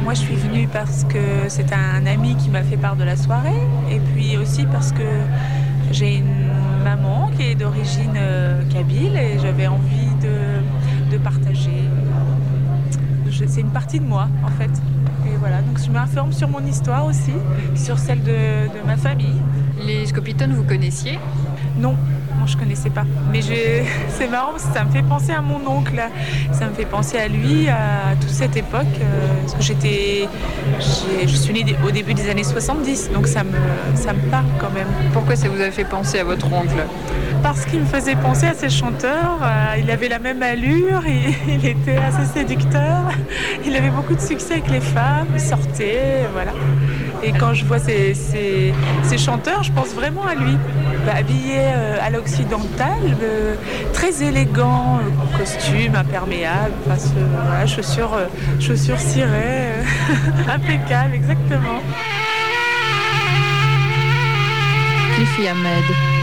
Alors moi je suis venue parce que c'est un ami qui m'a fait part de la soirée et puis aussi parce que j'ai une maman qui est d'origine kabyle et j'avais envie de partager. C'est une partie de moi en fait. Et voilà, donc je m'informe sur mon histoire aussi, sur celle de ma famille. Les Scopitone, vous connaissiez ? Non, je connaissais pas. Mais c'est marrant parce que ça me fait penser à mon oncle. Ça me fait penser à lui, à toute cette époque. Parce que je suis née au début des années 70, donc ça me parle quand même. Pourquoi ça vous a fait penser à votre oncle ? Parce qu'il me faisait penser à ces chanteurs. Il avait la même allure, il était assez séducteur. Il avait beaucoup de succès avec les femmes, il sortait, voilà. Et quand je vois ces chanteurs, je pense vraiment à lui. Habillé à l'occidentale, très élégant, costume imperméable, voilà, chaussures cirées, impeccable, exactement. Cliffy Ahmed.